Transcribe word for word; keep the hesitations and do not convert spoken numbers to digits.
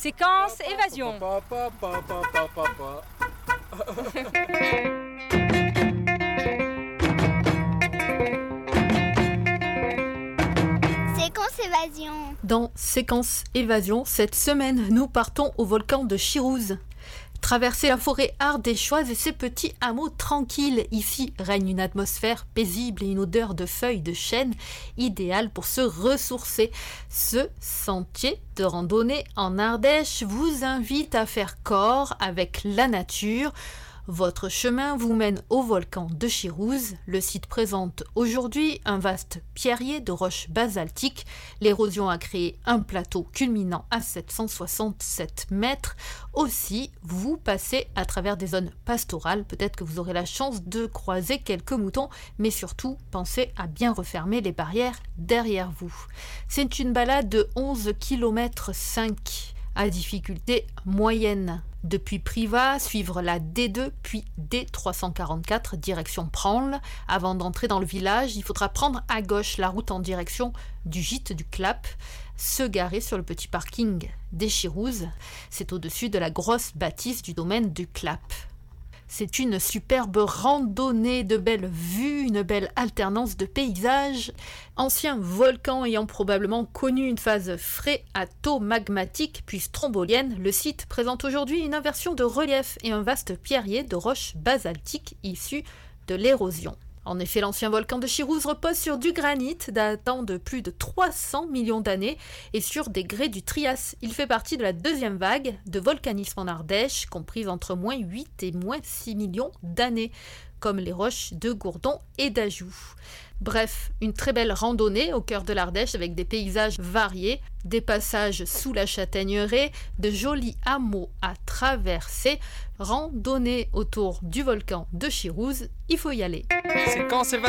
Séquence évasion. Séquence évasion. Dans Séquence évasion, cette semaine, nous partons au volcan de Chirouze. Traverser la forêt ardéchoise et ses petits hameaux tranquilles. Ici règne une atmosphère paisible et une odeur de feuilles de chêne idéale pour se ressourcer. Ce sentier de randonnée en Ardèche vous invite à faire corps avec la nature. Votre chemin vous mène au volcan de Chirouze. Le site présente aujourd'hui un vaste pierrier de roches basaltiques. L'érosion a créé un plateau culminant à sept cent soixante-sept mètres. Aussi, vous passez à travers des zones pastorales. Peut-être que vous aurez la chance de croiser quelques moutons, mais surtout, pensez à bien refermer les barrières derrière vous. C'est une balade de onze kilomètres cinq à difficulté moyenne. Depuis Privas, suivre la D deux puis D trois cent quarante-quatre direction Pranles. Avant d'entrer dans le village, il faudra prendre à gauche la route en direction du gîte du Clap, se garer sur le petit parking des Chirouzes. C'est au-dessus de la grosse bâtisse du domaine du Clap. C'est une superbe randonnée, de belles vues, une belle alternance de paysages. Ancien volcan ayant probablement connu une phase phréato-magmatique puis strombolienne, le site présente aujourd'hui une inversion de relief et un vaste pierrier de roches basaltiques issues de l'érosion. En effet, l'ancien volcan de Chirouze repose sur du granit datant de plus de trois cents millions d'années et sur des grès du Trias. Il fait partie de la deuxième vague de volcanisme en Ardèche, comprise entre moins huit et moins six millions d'années, comme les roches de Gourdon et d'Ajou. Bref, une très belle randonnée au cœur de l'Ardèche avec des paysages variés, des passages sous la châtaigneraie, de jolis hameaux à traverser. Randonnée autour du volcan de Chirouze, il faut y aller. Séquence évasion.